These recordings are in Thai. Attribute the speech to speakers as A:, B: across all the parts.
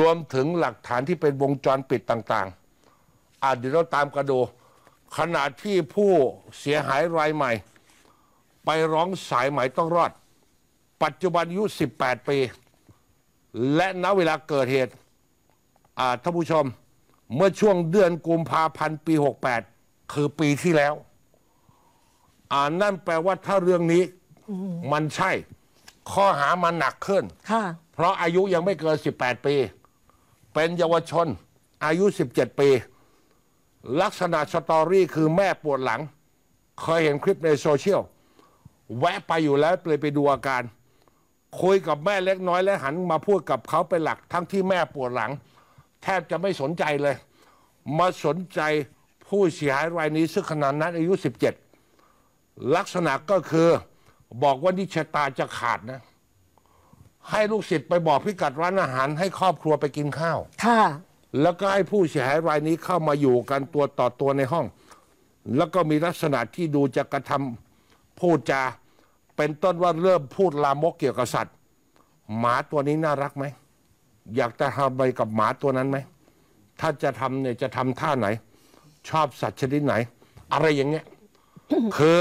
A: วมถึงหลักฐานที่เป็นวงจรปิดต่างๆเดี๋ยวเราตามกันดูขณะที่ผู้เสียหายรายใหม่ไปร้องสายไหมต้องรอดปัจจุบันอายุ18 ปีและณเวลาเกิดเหตุท่านผู้ชมเมื่อช่วงเดือนกุมภาพันธ์ปี68คือปีที่แล้วนั่นแปลว่าถ้าเรื่องนี้มันใช่ข้อหามันหนักขึ้นเพราะอายุยังไม่เกิน18 ปีเป็นเยาวชนอายุ17 ปีลักษณะสตอรี่คือแม่ปวดหลังเคยเห็นคลิปในโซเชียลแวะไปอยู่แล้วเลยไปดูอาการคุยกับแม่เล็กน้อยและหันมาพูดกับเขาเป็นหลักทั้งที่แม่ปวดหลังแทบจะไม่สนใจเลยมาสนใจผู้เสียหายรายนี้ซึ่งขนาดนั้นอายุ17ลักษณะก็คือบอกว่านี่ชะตาจะขาดนะให้ลูกศิษย์ไปบอกพิกัดร้านอาหารให้ครอบครัวไปกินข้าวแล้วก็ให้ผู้เสียหายรายนี้เข้ามาอยู่กันตัวต่อตัวในห้องแล้วก็มีลักษณะที่ดูจะกระทำพูดจาเป็นต้นว่าเริ่มพูดลามกเกี่ยวกับสัตว์หมาตัวนี้น่ารักไหมอยากจะทำอะไรกับหมาตัวนั้นไหมถ้าจะทำเนี่ยจะทำท่าไหนชอบสัตว์ชนิดไหนอะไรอย่างเงี้ย คือ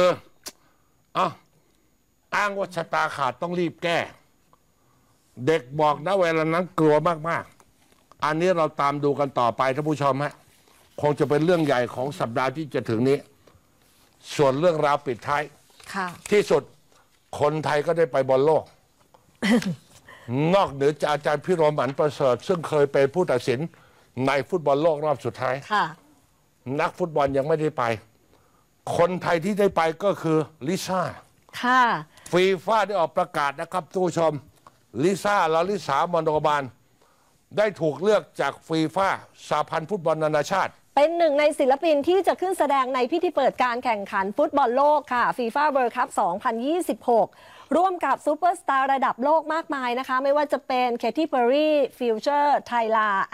A: อ้างว่าชะตาขาดต้องรีบแก้เด็กบอกนะเวลานั้นกลัวมากๆอันนี้เราตามดูกันต่อไปท่านผู้ชมฮะคงจะเป็นเรื่องใหญ่ของสัปดาห์ที่จะถึงนี้ส่วนเรื่องราวปิดท้ายที่สุดคนไทยก็ได้ไปบอลโลก นอกเหนือจากอาจารย์พิรม อันประเสริฐซึ่งเคยเป็นผู้ตัดสินในฟุตบอลโลกรอบสุดท้ายนักฟุตบอลยังไม่ได้ไปคนไทยที่ได้ไปก็คือลิซ่าฟีฟ่าได้ออกประกาศนะครับทุกผู้ชมลิซ่าลาลิสามอนโดบานได้ถูกเลือกจากฟีฟ่าสหพันธ์ฟุตบอลนานาชาติ
B: เป็นหนึ่งในศิลปินที่จะขึ้นแสดงในพิธีเปิดการแข่งขันฟุตบอลโลกค่ะฟีฟ่าเวิลด์คัพ 2026 ร่วมกับซูเปอร์สตาร์ระดับโลกมากมายนะคะไม่ว่าจะเป็นเคที่ เพอร์รี่ ฟิวเจอร์ ไทลา